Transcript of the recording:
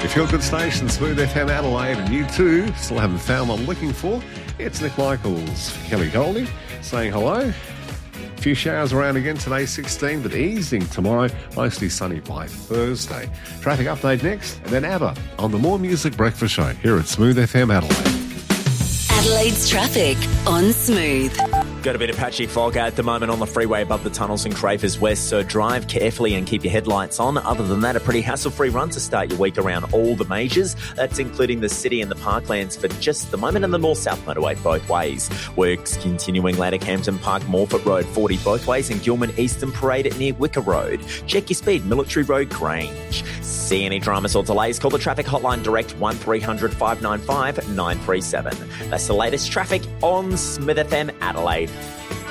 Your feel-good station, Smooth FM Adelaide, and you too still haven't found what I'm looking for. It's Nick Michaels, Kelly Goldie, saying hello. A few showers around again today, 16, but easing tomorrow, mostly sunny by Thursday. Traffic update next, and then ABBA on the More Music Breakfast Show here at Smooth FM Adelaide. Adelaide's traffic on Smooth. Got a bit of patchy fog at the moment on the freeway above the tunnels in Crafers West, so drive carefully and keep your headlights on. Other than that, a pretty hassle-free run to start your week around all the majors. That's including the city and the parklands for just the moment, and the north-south motorway both ways. Works continuing later Campton Park, Morford Road, 40 both ways, and Gilman Eastern Parade near Wicker Road. Check your speed, Military Road, Grange. See any dramas or delays, call the traffic hotline direct 1300 595 937. That's the latest traffic on Smith FM Adelaide.